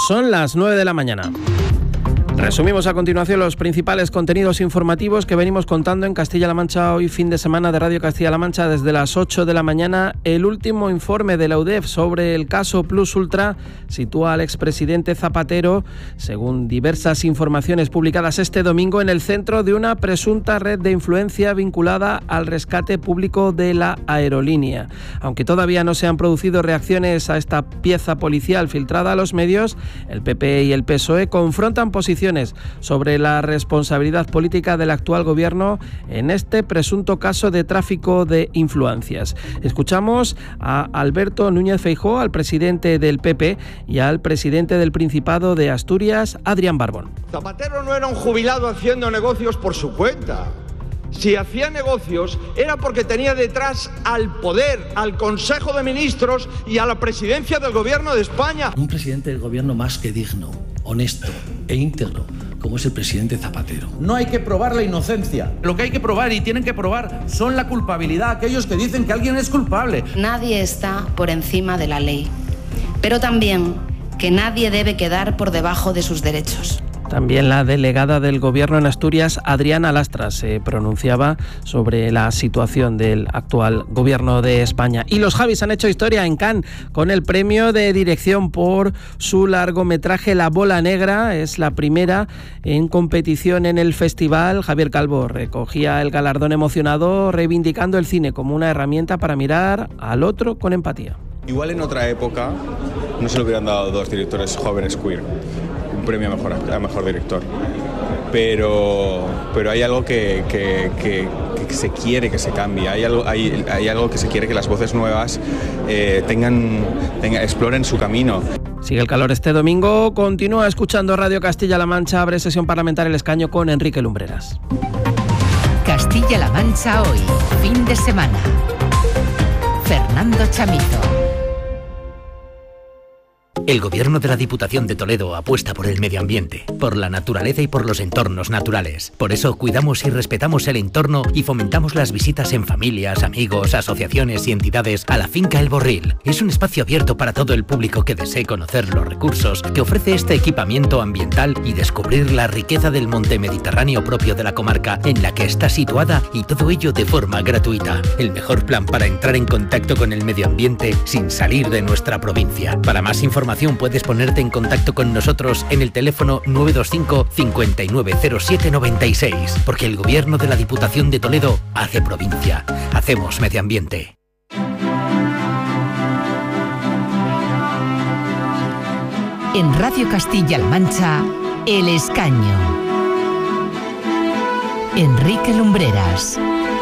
Son las 9 de la mañana. Resumimos a continuación los principales contenidos informativos que venimos contando en Castilla-La Mancha hoy, fin de semana de Radio Castilla-La Mancha, desde las 8 de la mañana. El último informe de la UDEF sobre el caso Plus Ultra sitúa al expresidente Zapatero, según diversas informaciones publicadas este domingo, en el centro de una presunta red de influencia vinculada al rescate público de la aerolínea. Aunque todavía no se han producido reacciones a esta pieza policial filtrada a los medios, el PP y el PSOE confrontan posiciones sobre la responsabilidad política del actual gobierno en este presunto caso de tráfico de influencias. Escuchamos a Alberto Núñez Feijóo, al presidente del PP, y al presidente del Principado de Asturias, Adrián Barbón. Zapatero no era un jubilado haciendo negocios por su cuenta. Si hacía negocios era porque tenía detrás al poder, al Consejo de Ministros y a la presidencia del Gobierno de España. Un presidente del Gobierno más que digno, honesto e íntegro, como es el presidente Zapatero. No hay que probar la inocencia. Lo que hay que probar y tienen que probar son la culpabilidad, aquellos que dicen que alguien es culpable. Nadie está por encima de la ley, pero también que nadie debe quedar por debajo de sus derechos. También la delegada del Gobierno en Asturias, Adriana Lastra, se pronunciaba sobre la situación del actual Gobierno de España. Y los Javis han hecho historia en Cannes con el premio de dirección por su largometraje La Bola Negra. Es la primera en competición en el festival. Javier Calvo recogía el galardón emocionado, reivindicando el cine como una herramienta para mirar al otro con empatía. Igual en otra época no se le hubieran dado dos directores jóvenes queer un premio a mejor director, pero hay algo que se quiere que se cambie, hay algo que se quiere que las voces nuevas exploren su camino. Sigue el calor este domingo, continúa escuchando Radio Castilla-La Mancha, abre sesión parlamentaria El Escaño con Enrique Lumbreras. Castilla-La Mancha hoy, fin de semana. Fernando Chamizo. El Gobierno de la Diputación de Toledo apuesta por el medio ambiente, por la naturaleza y por los entornos naturales. Por eso cuidamos y respetamos el entorno y fomentamos las visitas en familias, amigos, asociaciones y entidades a la finca El Borril. Es un espacio abierto para todo el público que desee conocer los recursos que ofrece este equipamiento ambiental y descubrir la riqueza del monte mediterráneo propio de la comarca en la que está situada, y todo ello de forma gratuita. El mejor plan para entrar en contacto con el medio ambiente sin salir de nuestra provincia. Para más información puedes ponerte en contacto con nosotros en el teléfono 925 590796, porque el Gobierno de la Diputación de Toledo hace provincia, hacemos medio ambiente. En Radio Castilla-La Mancha, El Escaño. Enrique Lumbreras.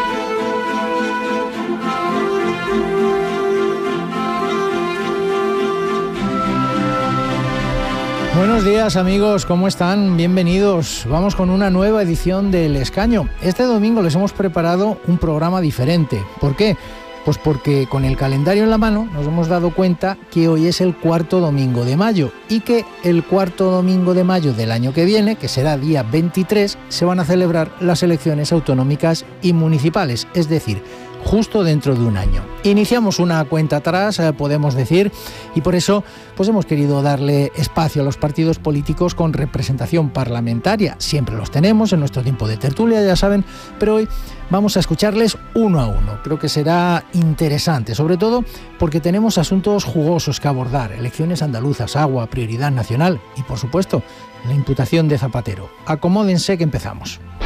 Buenos días amigos, ¿cómo están? Bienvenidos. Vamos con una nueva edición del Escaño. Este domingo les hemos preparado un programa diferente. ¿Por qué? Pues porque con el calendario en la mano nos hemos dado cuenta que hoy es el cuarto domingo de mayo y que el cuarto domingo de mayo del año que viene, que será día 23, se van a celebrar las elecciones autonómicas y municipales, es decir, justo dentro de un año. Iniciamos una cuenta atrás, podemos decir, y por eso pues hemos querido darle espacio a los partidos políticos con representación parlamentaria. Siempre los tenemos en nuestro tiempo de tertulia, ya saben, pero hoy vamos a escucharles uno a uno. Creo que será interesante, sobre todo porque tenemos asuntos jugosos que abordar: elecciones andaluzas, agua, prioridad nacional y, por supuesto, la imputación de Zapatero. Acomódense que empezamos.